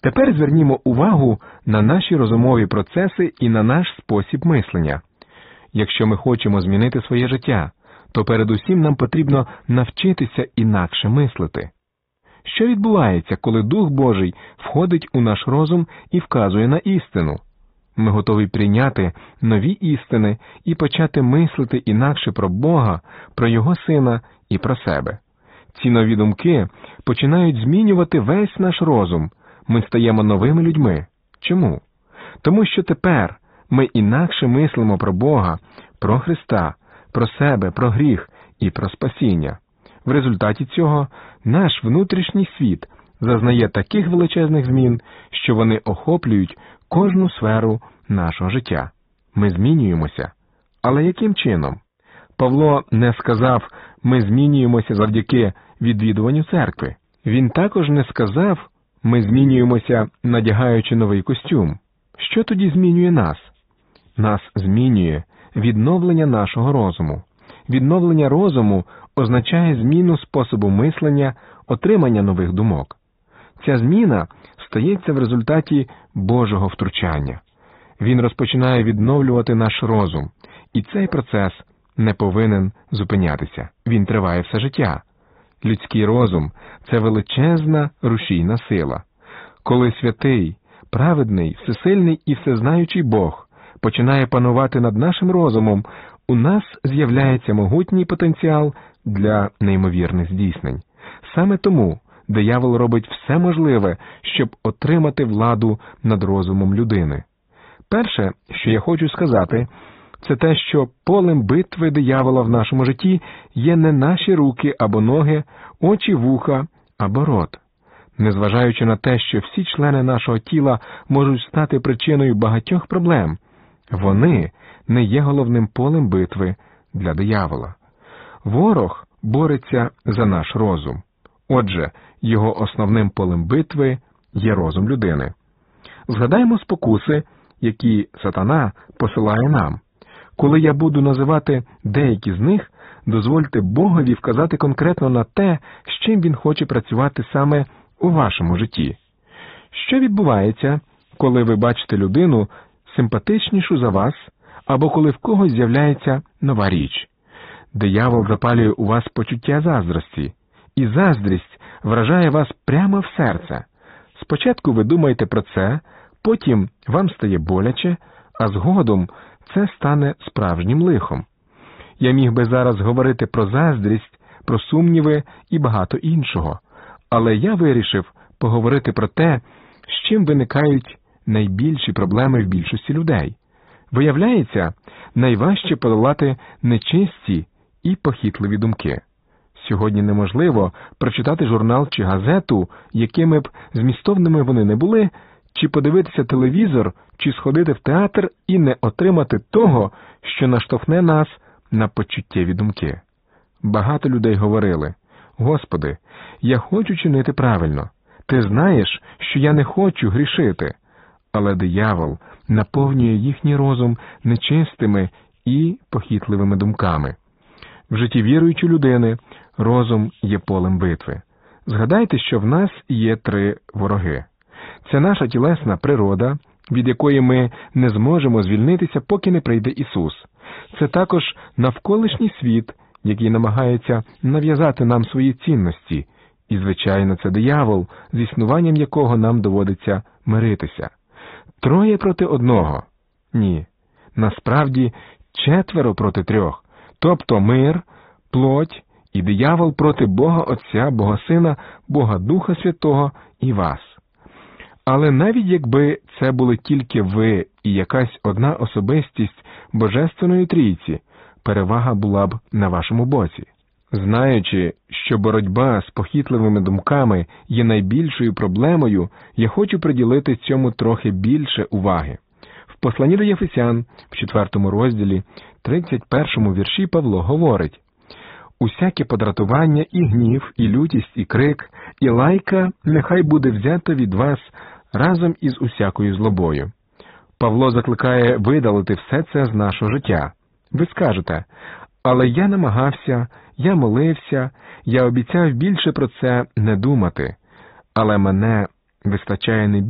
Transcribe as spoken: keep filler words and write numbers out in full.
Тепер звернімо увагу на наші розумові процеси і на наш спосіб мислення. Якщо ми хочемо змінити своє життя, то передусім нам потрібно навчитися інакше мислити. Що відбувається, коли Дух Божий входить у наш розум і вказує на істину? Ми готові прийняти нові істини і почати мислити інакше про Бога, про Його Сина і про себе. Ці нові думки починають змінювати весь наш розум. Ми стаємо новими людьми. Чому? Тому що тепер ми інакше мислимо про Бога, про Христа, про себе, про гріх і про спасіння. В результаті цього наш внутрішній світ зазнає таких величезних змін, що вони охоплюють кожну сферу нашого життя. Ми змінюємося. Але яким чином? Павло не сказав, ми змінюємося завдяки відвідуванню церкви. Він також не сказав, ми змінюємося, надягаючи новий костюм. Що тоді змінює нас? Нас змінює відновлення нашого розуму. Відновлення розуму означає зміну способу мислення, отримання нових думок. Ця зміна стається в результаті Божого втручання. Він розпочинає відновлювати наш розум, і цей процес не повинен зупинятися. Він триває все життя. Людський розум – це величезна рушійна сила. Коли святий, праведний, всесильний і всезнаючий Бог починає панувати над нашим розумом, у нас з'являється могутній потенціал для неймовірних здійснень. Саме тому диявол робить все можливе, щоб отримати владу над розумом людини. Перше, що я хочу сказати, це те, що полем битви диявола в нашому житті є не наші руки або ноги, очі, вуха або рот. Незважаючи на те, що всі члени нашого тіла можуть стати причиною багатьох проблем, вони не є головним полем битви для диявола. Ворог бореться за наш розум. Отже, його основним полем битви є розум людини. Згадаймо спокуси, які сатана посилає нам. Коли я буду називати деякі з них, дозвольте Богові вказати конкретно на те, з чим він хоче працювати саме у вашому житті. Що відбувається, коли ви бачите людину симпатичнішу за вас, або коли в когось з'являється нова річ? Диявол запалює у вас почуття заздрості, і заздрість вражає вас прямо в серце. Спочатку ви думаєте про це, потім вам стає боляче, а згодом це стане справжнім лихом. Я міг би зараз говорити про заздрість, про сумніви і багато іншого, але я вирішив поговорити про те, з чим виникають найбільші проблеми в більшості людей. Виявляється, найважче подолати нечисті і похитливі думки. Сьогодні неможливо прочитати журнал чи газету, якими б змістовними вони не були, чи подивитися телевізор, чи сходити в театр і не отримати того, що наштовхне нас на почуттєві думки. Багато людей говорили: «Господи, я хочу чинити правильно. Ти знаєш, що я не хочу грішити». Але диявол наповнює їхній розум нечистими і похитливими думками. В житті віруючої людини розум є полем битви. Згадайте, що в нас є три вороги. Це наша тілесна природа, від якої ми не зможемо звільнитися, поки не прийде Ісус. Це також навколишній світ, який намагається нав'язати нам свої цінності. І, звичайно, це диявол, з існуванням якого нам доводиться миритися. Троє проти одного? Ні. Насправді, четверо проти трьох. Тобто мир, плоть і диявол проти Бога Отця, Бога Сина, Бога Духа Святого і вас. Але навіть якби це були тільки ви і якась одна особистість Божественної Трійці, перевага була б на вашому боці. Знаючи, що боротьба з похитливими думками є найбільшою проблемою, я хочу приділити цьому трохи більше уваги. В посланні до Єфесян, в четвертому розділі, тридцять першому вірші Павло говорить: «Усяке подратування і гнів, і лютість, і крик, і лайка нехай буде взято від вас разом із усякою злобою». Павло закликає видалити все це з нашого життя. Ви скажете: «Але я намагався, я молився, я обіцяв більше про це не думати». Але мене вистачає не